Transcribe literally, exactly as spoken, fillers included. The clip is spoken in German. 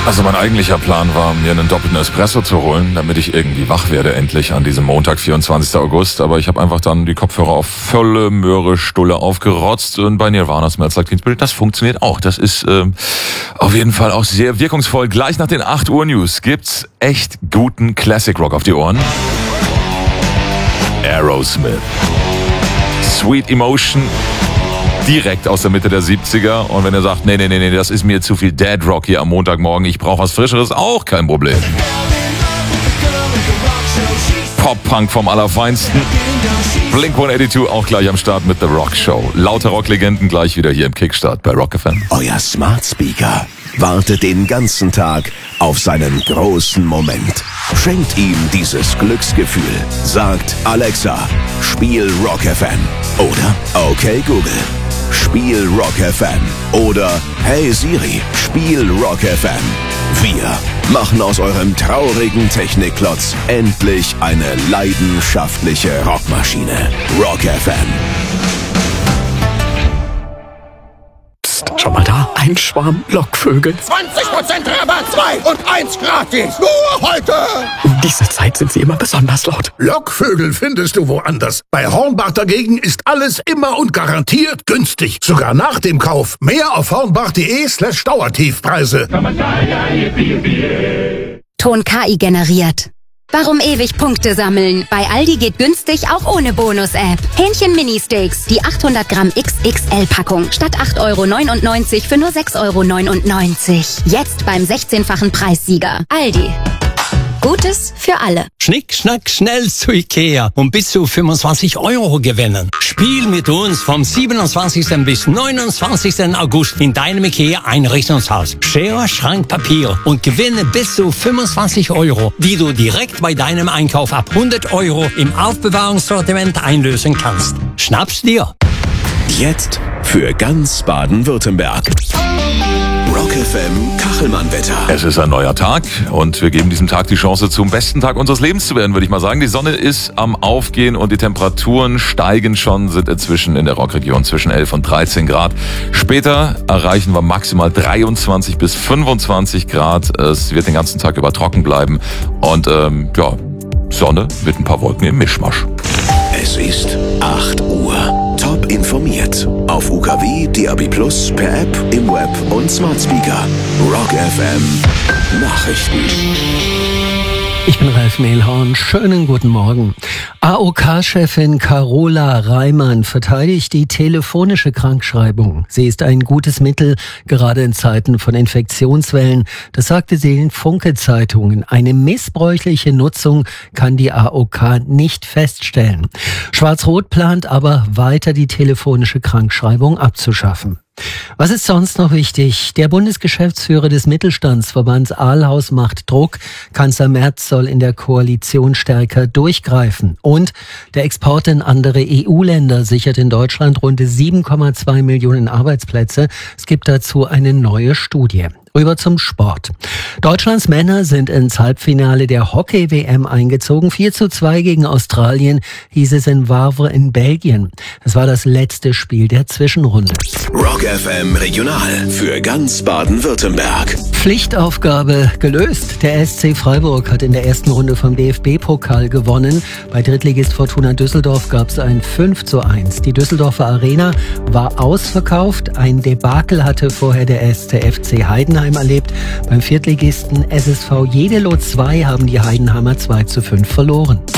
Also mein eigentlicher Plan war, mir einen doppelten Espresso zu holen, damit ich irgendwie wach werde endlich an diesem Montag, vierundzwanzigsten August. Aber ich habe einfach dann die Kopfhörer auf volle Möhre Stulle aufgerotzt und bei Nirvana Smells Like Teen Spirit, das funktioniert auch. Das ist äh, auf jeden Fall auch sehr wirkungsvoll. Gleich nach den acht Uhr News gibt's echt guten Classic Rock auf die Ohren. Aerosmith. Sweet Emotion. Direkt aus der Mitte der siebziger. Und wenn ihr sagt, nee, nee, nee, nee, das ist mir zu viel Dead Rock hier am Montagmorgen, ich brauche was Frischeres, auch kein Problem. Pop-Punk vom Allerfeinsten. Blink hundertzweiundachtzig auch gleich am Start mit The Rock Show. Laute Rocklegenden gleich wieder hier im Kickstart bei Rock F M. Euer Smart Speaker wartet den ganzen Tag auf seinen großen Moment. Schenkt ihm dieses Glücksgefühl. Sagt Alexa, spiel Rock F M. Oder okay Google, spiel Rock F M. Oder hey Siri, spiel Rock F M. Wir machen aus eurem traurigen Technikklotz endlich eine leidenschaftliche Rockmaschine. Rock F M. Schon mal da? Ein Schwarm Lockvögel. zwanzig Prozent Rabatt, zwei und eins gratis. Nur heute. Um diese Zeit sind sie immer besonders laut. Lockvögel findest du woanders. Bei Hornbach dagegen ist alles immer und garantiert günstig. Sogar nach dem Kauf. Mehr auf hornbach.de slash Dauertiefpreise. Ton K I generiert. Warum ewig Punkte sammeln? Bei Aldi geht günstig auch ohne Bonus-App. Hähnchen Mini-Steaks, die achthundert Gramm X X L-Packung. Statt acht Euro neunundneunzig für nur sechs Euro neunundneunzig. Jetzt beim sechzehnfachen Preissieger. Aldi. Gutes für alle. Schnick, schnack, schnell zu Ikea und bis zu fünfundzwanzig Euro gewinnen. Spiel mit uns vom siebenundzwanzigsten bis neunundzwanzigsten August in deinem Ikea-Einrichtungshaus. Schere, Schrank, Papier und gewinne bis zu fünfundzwanzig Euro, die du direkt bei deinem Einkauf ab hundert Euro im Aufbewahrungssortiment einlösen kannst. Schnapp's dir! Jetzt für ganz Baden-Württemberg. Rock F M Kachelmann-Wetter. Es ist ein neuer Tag und wir geben diesem Tag die Chance, zum besten Tag unseres Lebens zu werden, würde ich mal sagen. Die Sonne ist am Aufgehen und die Temperaturen steigen schon, sind inzwischen in der Rockregion zwischen elf und dreizehn Grad. Später erreichen wir maximal dreiundzwanzig bis fünfundzwanzig Grad. Es wird den ganzen Tag über trocken bleiben und ähm, ja, Sonne mit ein paar Wolken im Mischmasch. Es ist acht Uhr. Top informiert. Auf U K W, D A B plus, per App, im Web und Smart Speaker. Rock F M Nachrichten. Ich bin Ralf Mehlhorn. Schönen guten Morgen. A O K-Chefin Carola Reimann verteidigt die telefonische Krankschreibung. Sie ist ein gutes Mittel, gerade in Zeiten von Infektionswellen. Das sagte sie in Funke-Zeitungen. Eine missbräuchliche Nutzung kann die A O K nicht feststellen. Schwarz-Rot plant aber weiter, die telefonische Krankschreibung abzuschaffen. Was ist sonst noch wichtig? Der Bundesgeschäftsführer des Mittelstandsverbands Ahlhaus macht Druck. Kanzler Merz soll in der Koalition stärker durchgreifen. Und der Export in andere E U-Länder sichert in Deutschland rund sieben Komma zwei Millionen Arbeitsplätze. Es gibt dazu eine neue Studie. Rüber zum Sport. Deutschlands Männer sind ins Halbfinale der Hockey-W M eingezogen. vier zu zwei gegen Australien hieß es in Wavre in Belgien. Es war das letzte Spiel der Zwischenrunde. Rock F M Regional für ganz Baden-Württemberg. Pflichtaufgabe gelöst. Der S C Freiburg hat in der ersten Runde vom D F B-Pokal gewonnen. Bei Drittligist Fortuna Düsseldorf gab es ein fünf zu eins. Die Düsseldorfer Arena war ausverkauft. Ein Debakel hatte vorher der erste F C Heidenheim erlebt. Beim Viertligisten S S V Jedelo zwei haben die Heidenheimer zwei zu fünf verloren.